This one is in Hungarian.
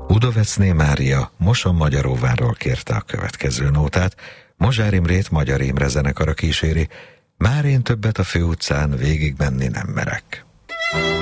Udovecné Mária Mosonmagyaróvárról kérte a következő nótát, Mozsár Imrét Magyar Imre zenekara kíséri, Már én többet a főutcán végig menni nem merek.